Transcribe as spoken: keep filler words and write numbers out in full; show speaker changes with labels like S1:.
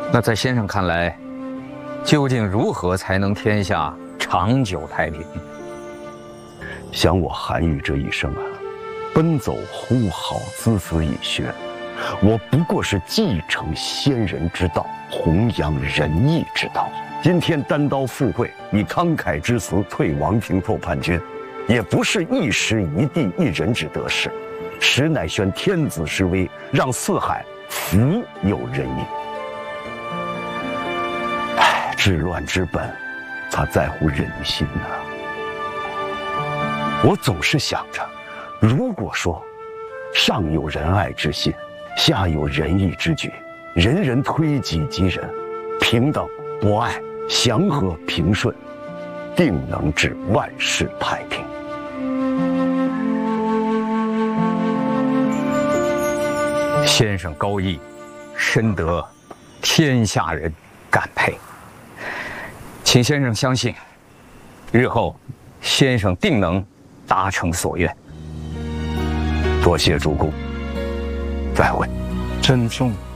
S1: 那在先生看来，究竟如何才能天下长久太平？
S2: 想我韩愈这一生啊，奔走呼号，孜孜以学，我不过是继承先人之道，弘扬仁义之道。今天单刀赴会，以慷慨之词退王庭后叛军，也不是一时一地一人之得势，实乃宣天子之威，让四海福有仁义。唉，治乱之本，它在乎人心呐、啊。我总是想着，如果说上有仁爱之心，下有仁义之举，人人推己及人，平等博爱，祥和平顺，定能致万世太平。
S1: 先生高义，深得天下人感佩。请先生相信，日后先生定能达成所愿。
S2: 多谢主公，再会。
S3: 珍重。